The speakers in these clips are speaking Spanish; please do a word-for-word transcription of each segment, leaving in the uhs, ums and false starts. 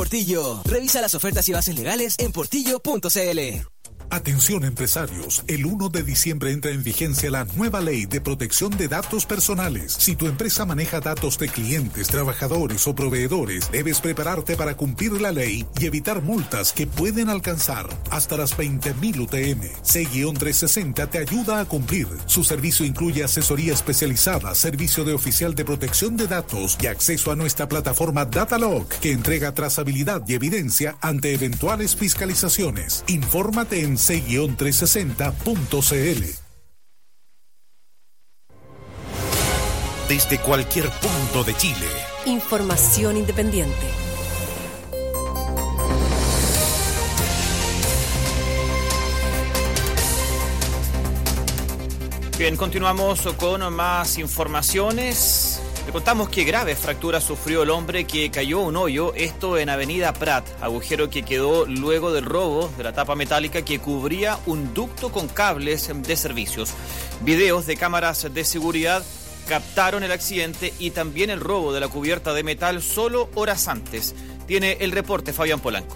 Portillo. Revisa las ofertas y bases legales en portillo punto c l. Atención empresarios, el primero de diciembre entra en vigencia la nueva ley de protección de datos personales. Si tu empresa maneja datos de clientes, trabajadores o proveedores, debes prepararte para cumplir la ley y evitar multas que pueden alcanzar hasta las veinte mil U T M. C trescientos sesenta te ayuda a cumplir. Su servicio incluye asesoría especializada, servicio de oficial de protección de datos y acceso a nuestra plataforma Datalog, que entrega trazabilidad y evidencia ante eventuales fiscalizaciones. Infórmate en c trescientos sesenta punto c l. Desde cualquier punto de Chile. Información independiente. Bien, continuamos con más informaciones. Le contamos que graves fracturas sufrió el hombre que cayó a un hoyo, esto en Avenida Prat, agujero que quedó luego del robo de la tapa metálica que cubría un ducto con cables de servicios. Videos de cámaras de seguridad captaron el accidente y también el robo de la cubierta de metal solo horas antes. Tiene el reporte Fabián Polanco.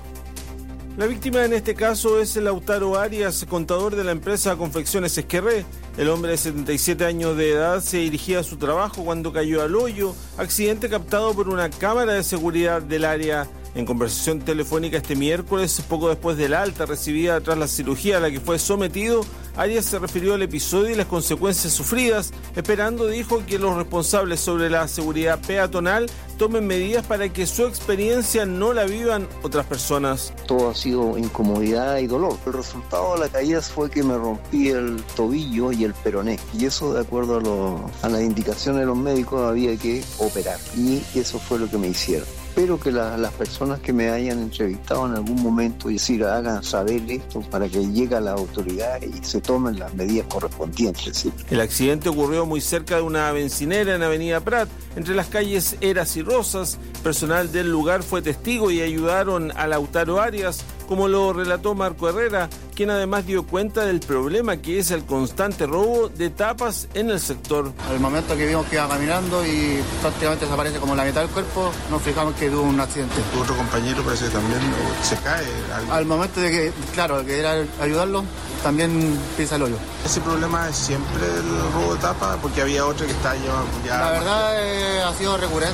La víctima en este caso es Lautaro Arias, contador de la empresa Confecciones Esquerré. El hombre de setenta y siete años de edad se dirigía a su trabajo cuando cayó al hoyo, accidente captado por una cámara de seguridad del área. En conversación telefónica este miércoles, poco después del alta recibida tras la cirugía a la que fue sometido, Arias se refirió al episodio y las consecuencias sufridas, esperando, dijo, que los responsables sobre la seguridad peatonal tomen medidas para que su experiencia no la vivan otras personas. Todo ha sido incomodidad y dolor. El resultado de la caída fue que me rompí el tobillo y el peroné, y eso, de acuerdo a, lo, a las indicaciones de los médicos, había que operar, y eso fue lo que me hicieron. Espero que la, las personas que me hayan entrevistado en algún momento, y decir, hagan saber esto para que llegue a la autoridad y se tomen las medidas correspondientes. ¿Sí? El accidente ocurrió muy cerca de una bencinera en Avenida Prat, entre las calles Eras y Rosas. Personal del lugar fue testigo y ayudaron a Lautaro Arias, como lo relató Marco Herrera, quien además dio cuenta del problema que es el constante robo de tapas en el sector. Al momento que vimos que iba caminando y prácticamente desaparece como la mitad del cuerpo, nos fijamos que tuvo un accidente. Tu otro compañero parece que también se cae. Al, al momento de que, claro, que era ayudarlo, también pisa el hoyo. ¿Ese problema es siempre el robo de tapa? Porque había otro que está ya... La verdad eh, ha sido recurrente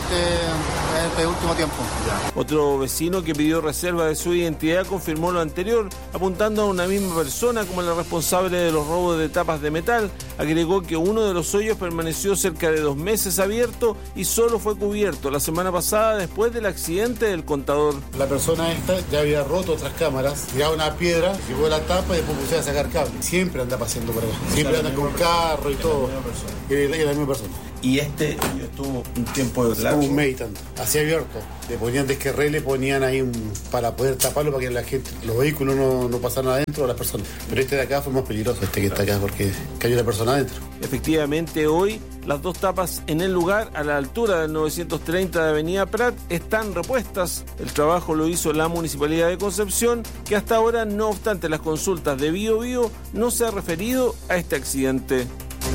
en este último tiempo. Ya. Otro vecino que pidió reserva de su identidad confirmó lo anterior, apuntando a una misma persona como la responsable de los robos de tapas de metal. Agregó que uno de los hoyos permaneció cerca de dos meses abierto y solo fue cubierto la semana pasada después del accidente del contador. La persona esta ya había roto otras cámaras, tiraba una piedra, llevó la tapa y después pusieron a sacar cable. Siempre anda paseando por acá, siempre anda con carro y todo. Es la misma persona. Y este estuvo un tiempo de largo. Estuvo un mes y tanto, así abierto. Le ponían desquerré, le ponían ahí un, para poder taparlo para que la gente, los vehículos no, no pasaran adentro de las personas. Pero este de acá fue más peligroso, este que está acá, porque cayó la persona adentro. Efectivamente, hoy las dos tapas en el lugar, a la altura del novecientos treinta de Avenida Prat, están repuestas. El trabajo lo hizo la Municipalidad de Concepción, que hasta ahora, no obstante las consultas de Bío Bío, no se ha referido a este accidente.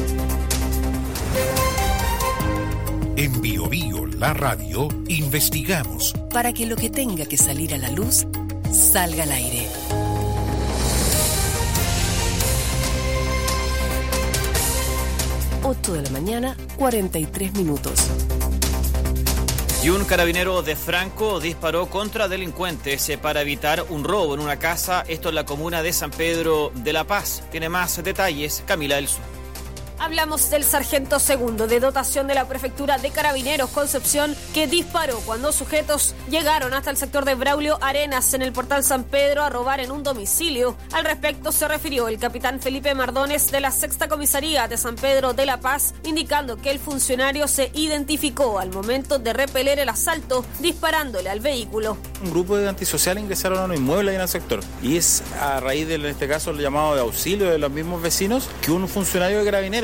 En Bío Bío, la radio, investigamos para que lo que tenga que salir a la luz salga al aire. ocho de la mañana, cuarenta y tres minutos. Y un carabinero de Franco disparó contra delincuentes para evitar un robo en una casa, esto en la comuna de San Pedro de la Paz. Tiene más detalles Camila Elso. Hablamos del sargento segundo de dotación de la Prefectura de Carabineros Concepción, que disparó cuando sujetos llegaron hasta el sector de Braulio Arenas en el portal San Pedro a robar en un domicilio. Al respecto se refirió el capitán Felipe Mardones de la Sexta Comisaría de San Pedro de la Paz, indicando que el funcionario se identificó al momento de repeler el asalto disparándole al vehículo. Un grupo de antisociales ingresaron a un inmueble ahí en el sector y es a raíz de, en este caso, el llamado de auxilio de los mismos vecinos que un funcionario de Carabineros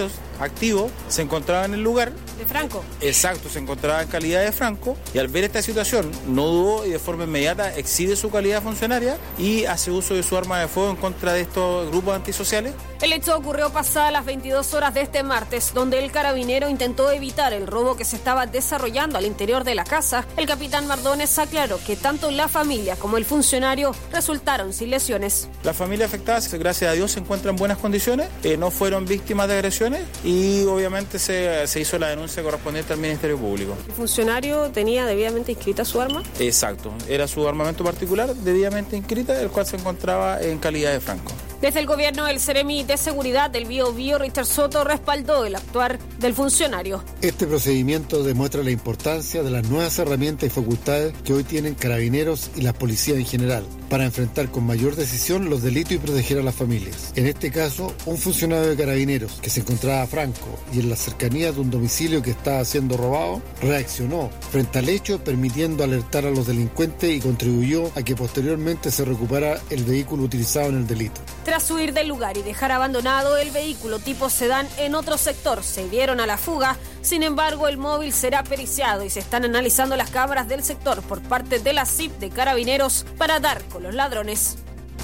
carabineros activos se encontraba en el lugar. De Franco. Exacto, se encontraba en calidad de Franco y al ver esta situación no dudó y de forma inmediata exhibe su calidad funcionaria y hace uso de su arma de fuego en contra de estos grupos antisociales. El hecho ocurrió pasadas las veintidós horas de este martes, donde el carabinero intentó evitar el robo que se estaba desarrollando al interior de la casa. El capitán Mardones aclaró que tanto la familia como el funcionario resultaron sin lesiones. La familia afectada, gracias a Dios, se encuentra en buenas condiciones, eh, no fueron víctimas de agresiones y obviamente se, se hizo la denuncia correspondiente al Ministerio Público. ¿El funcionario tenía debidamente inscrita su arma? Exacto, era su armamento particular debidamente inscrita, el cual se encontraba en calidad de Franco. Desde el gobierno, el Seremi de Seguridad del Biobío, Richard Soto, respaldó el actuar del funcionario. Este procedimiento demuestra la importancia de las nuevas herramientas y facultades que hoy tienen carabineros y las policías en general para enfrentar con mayor decisión los delitos y proteger a las familias. En este caso, un funcionario de carabineros que se encontraba franco y en la cercanía de un domicilio que estaba siendo robado, reaccionó frente al hecho, permitiendo alertar a los delincuentes y contribuyó a que posteriormente se recuperara el vehículo utilizado en el delito. Tras huir del lugar y dejar abandonado el vehículo tipo sedán en otro sector, se dieron a la fuga. Sin embargo, el móvil será periciado y se están analizando las cámaras del sector por parte de la C I P de Carabineros para dar con los ladrones.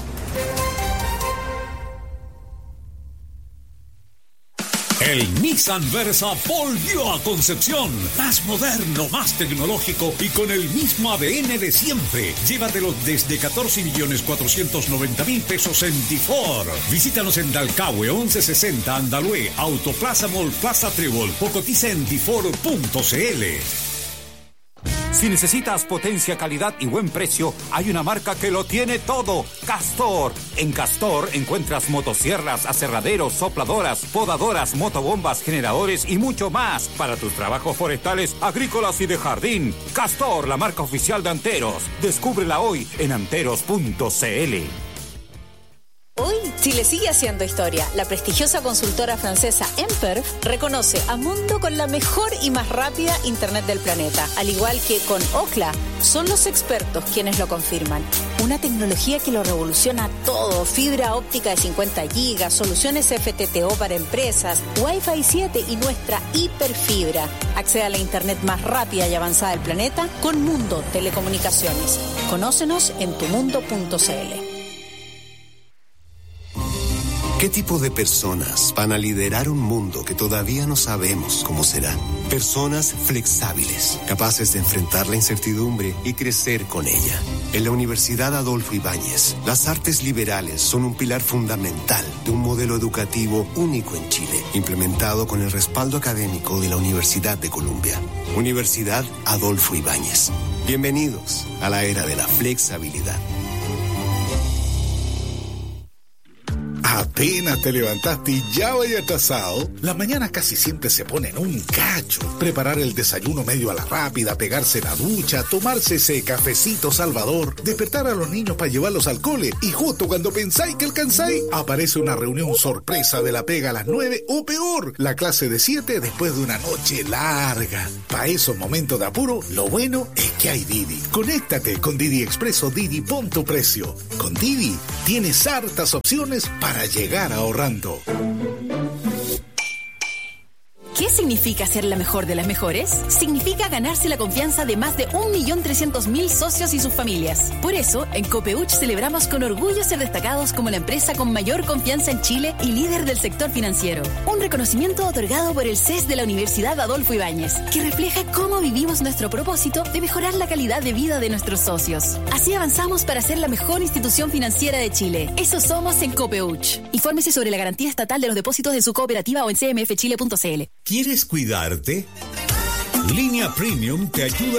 El Nissan Versa volvió a Concepción. Más moderno, más tecnológico y con el mismo A D N de siempre. Llévatelo desde catorce millones cuatrocientos noventa mil pesos en Tifor. Visítanos en Dalcahue once sesenta Andalue, Autoplaza Mall Plaza Trébol o cotiza en tifor punto cl. Si necesitas potencia, calidad y buen precio, hay una marca que lo tiene todo. Castor. En Castor encuentras motosierras, aserraderos, sopladoras, podadoras, motobombas, generadores y mucho más para tus trabajos forestales, agrícolas y de jardín. Castor, la marca oficial de Anteros. Descúbrela hoy en anteros punto cl. Hoy, Chile sigue haciendo historia. La prestigiosa consultora francesa Emperf reconoce a Mundo con la mejor y más rápida Internet del planeta. Al igual que con Ookla, son los expertos quienes lo confirman. Una tecnología que lo revoluciona todo. Fibra óptica de cincuenta gigas, soluciones F T T O para empresas, Wi-Fi siete y nuestra hiperfibra. Accede a la Internet más rápida y avanzada del planeta con Mundo Telecomunicaciones. Conócenos en tu mundo punto cl. ¿Qué tipo de personas van a liderar un mundo que todavía no sabemos cómo será? Personas flexibles, capaces de enfrentar la incertidumbre y crecer con ella. En la Universidad Adolfo Ibáñez, las artes liberales son un pilar fundamental de un modelo educativo único en Chile, implementado con el respaldo académico de la Universidad de Columbia. Universidad Adolfo Ibáñez. Bienvenidos a la era de la flexibilidad. Apenas te levantaste y ya vaya atrasado. Las mañanas casi siempre se ponen un cacho. Preparar el desayuno medio a la rápida, pegarse la ducha, tomarse ese cafecito salvador, despertar a los niños para llevarlos al cole y justo cuando pensáis que alcanzáis, aparece una reunión sorpresa de la pega a las nueve o peor, la clase de siete después de una noche larga. Para esos momentos de apuro, lo bueno es que hay Didi. Conéctate con Didi Expreso Didi, pon tu precio. Con Didi tienes hartas opciones para llegar ahorrando. ¿Qué significa ser la mejor de las mejores? Significa ganarse la confianza de más de un millón trescientos mil socios y sus familias. Por eso, en Copeuch celebramos con orgullo ser destacados como la empresa con mayor confianza en Chile y líder del sector financiero. Un reconocimiento otorgado por el C E S de la Universidad Adolfo Ibáñez, que refleja cómo vivimos nuestro propósito de mejorar la calidad de vida de nuestros socios. Así avanzamos para ser la mejor institución financiera de Chile. Eso somos en Copeuch. Infórmese sobre la garantía estatal de los depósitos de su cooperativa o en c m f chile punto c l. ¿Quieres cuidarte? Línea Premium te ayuda